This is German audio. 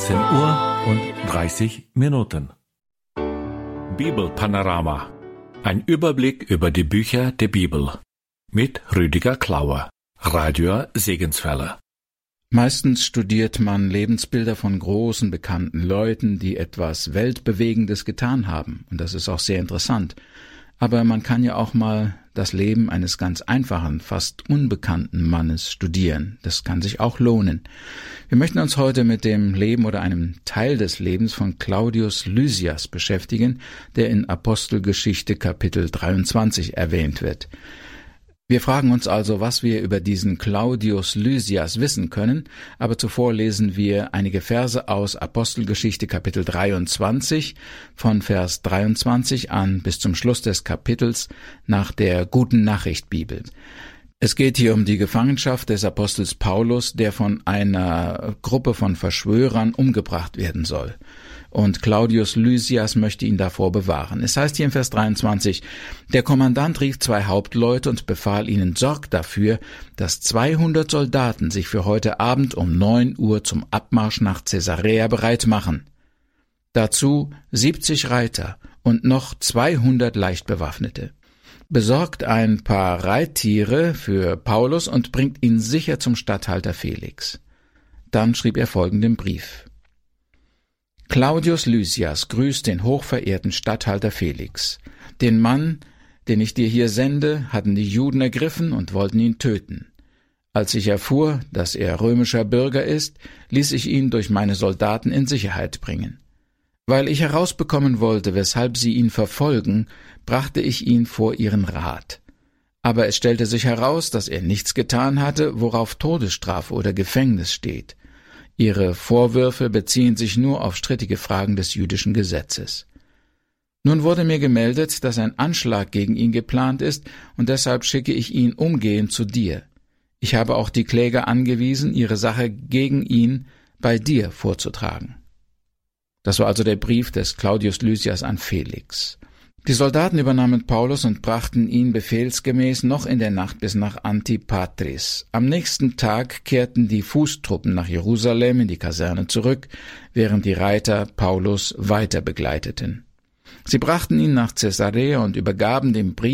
19:30 Bibelpanorama. Ein Überblick über die Bücher der Bibel mit Rüdiger Klauer, Radio Segenswelle. Meistens studiert man Lebensbilder von großen, bekannten Leuten, die etwas Weltbewegendes getan haben. Und das ist auch sehr interessant. Aber man kann ja auch mal das Leben eines ganz einfachen, fast unbekannten Mannes studieren. Das kann sich auch lohnen. Wir möchten uns heute mit dem Leben oder einem Teil des Lebens von Claudius Lysias beschäftigen, der in Apostelgeschichte Kapitel 23 erwähnt wird. Wir fragen uns also, was wir über diesen Claudius Lysias wissen können, aber zuvor lesen wir einige Verse aus Apostelgeschichte Kapitel 23, von Vers 23 an bis zum Schluss des Kapitels nach der Guten Nachricht Bibel. Es geht hier um die Gefangenschaft des Apostels Paulus, der von einer Gruppe von Verschwörern umgebracht werden soll. Und Claudius Lysias möchte ihn davor bewahren. Es heißt hier in Vers 23, der Kommandant rief 2 Hauptleute und befahl ihnen, sorgt dafür, dass 200 Soldaten sich für heute Abend um 9 Uhr zum Abmarsch nach Caesarea bereit machen. Dazu 70 Reiter und noch 200 Leichtbewaffnete. Besorgt ein paar Reittiere für Paulus und bringt ihn sicher zum Statthalter Felix. Dann schrieb er folgenden Brief. Claudius Lysias grüßt den hochverehrten Statthalter Felix. Den Mann, den ich dir hier sende, hatten die Juden ergriffen und wollten ihn töten. Als ich erfuhr, dass er römischer Bürger ist, ließ ich ihn durch meine Soldaten in Sicherheit bringen. Weil ich herausbekommen wollte, weshalb sie ihn verfolgen, brachte ich ihn vor ihren Rat. Aber es stellte sich heraus, dass er nichts getan hatte, worauf Todesstrafe oder Gefängnis steht. Ihre Vorwürfe beziehen sich nur auf strittige Fragen des jüdischen Gesetzes. Nun wurde mir gemeldet, dass ein Anschlag gegen ihn geplant ist, und deshalb schicke ich ihn umgehend zu dir. Ich habe auch die Kläger angewiesen, ihre Sache gegen ihn bei dir vorzutragen. Das war also der Brief des Claudius Lysias an Felix. Die Soldaten übernahmen Paulus und brachten ihn befehlsgemäß noch in der Nacht bis nach Antipatris. Am nächsten Tag kehrten die Fußtruppen nach Jerusalem in die Kaserne zurück, während die Reiter Paulus weiter begleiteten. Sie brachten ihn nach Caesarea und übergaben den Brief